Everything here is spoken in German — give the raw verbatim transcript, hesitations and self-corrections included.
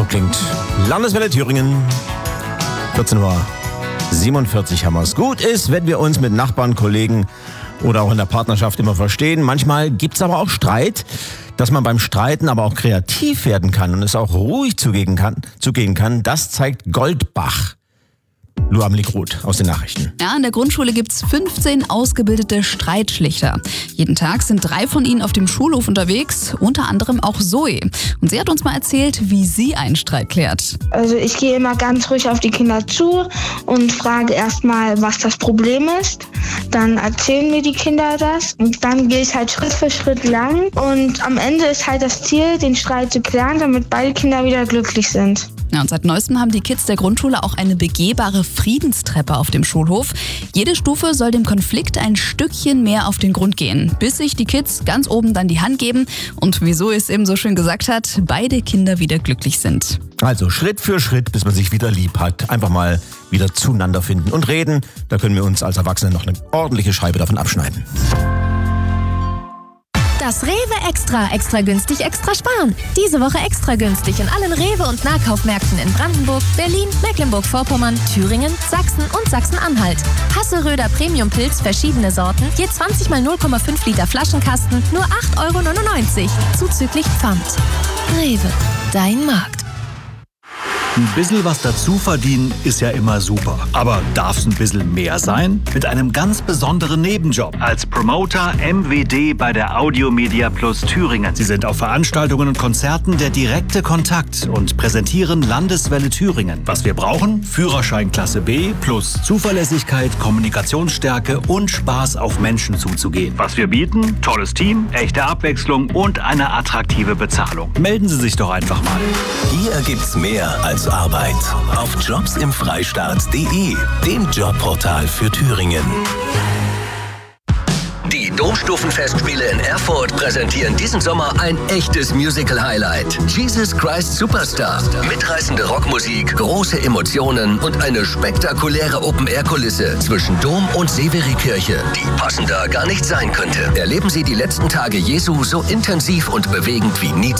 klingt. Landeswelle Thüringen. vierzehn Uhr siebenundvierzig haben wir es. Gut ist, wenn wir uns mit Nachbarn, Kollegen oder auch in der Partnerschaft immer verstehen. Manchmal gibt es aber auch Streit, dass man beim Streiten aber auch kreativ werden kann und es auch ruhig zugehen kann. Zugehen kann. Das zeigt Goldbach. Luam Likrut aus den Nachrichten. Ja, in der Grundschule gibt's fünfzehn ausgebildete Streitschlichter. Jeden Tag sind drei von ihnen auf dem Schulhof unterwegs, unter anderem auch Zoe. Und sie hat uns mal erzählt, wie sie einen Streit klärt. Also ich gehe immer ganz ruhig auf die Kinder zu und frage erstmal, was das Problem ist. Dann erzählen mir die Kinder das und dann gehe ich halt Schritt für Schritt lang. Und am Ende ist halt das Ziel, den Streit zu klären, damit beide Kinder wieder glücklich sind. Ja, und seit neuestem haben die Kids der Grundschule auch eine begehbare Friedenstreppe auf dem Schulhof. Jede Stufe soll dem Konflikt ein Stückchen mehr auf den Grund gehen, bis sich die Kids ganz oben dann die Hand geben und, wie Zoe es eben so schön gesagt hat, beide Kinder wieder glücklich sind. Also Schritt für Schritt, bis man sich wieder lieb hat. Einfach mal wieder zueinander finden und reden. Da können wir uns als Erwachsene noch eine ordentliche Scheibe davon abschneiden. Das Rewe Extra, extra günstig, extra sparen. Diese Woche extra günstig in allen Rewe- und Nahkaufmärkten in Brandenburg, Berlin, Mecklenburg-Vorpommern, Thüringen, Sachsen und Sachsen-Anhalt. Hasseröder Premium-Pilz, verschiedene Sorten, je zwanzig mal null Komma fünf Liter Flaschenkasten, nur acht Euro neunundneunzig, zuzüglich Pfand. Rewe, dein Markt. Ein bisschen was dazu verdienen ist ja immer super. Aber darf es ein bisschen mehr sein? Mit einem ganz besonderen Nebenjob. Als Promoter M W D bei der Audio Media Plus Thüringen. Sie sind auf Veranstaltungen und Konzerten der direkte Kontakt und präsentieren Landeswelle Thüringen. Was wir brauchen? Führerschein Klasse B plus Zuverlässigkeit, Kommunikationsstärke und Spaß auf Menschen zuzugehen. Was wir bieten? Tolles Team, echte Abwechslung und eine attraktive Bezahlung. Melden Sie sich doch einfach mal. Hier gibt's mehr als Arbeit auf jobs im freistaat punkt de, dem Jobportal für Thüringen. Die Domstufenfestspiele in Erfurt präsentieren diesen Sommer ein echtes Musical-Highlight. Jesus Christ Superstar. Mitreißende Rockmusik, große Emotionen und eine spektakuläre Open-Air-Kulisse zwischen Dom und Severi-Kirche, die passender gar nicht sein könnte. Erleben Sie die letzten Tage Jesu so intensiv und bewegend wie nie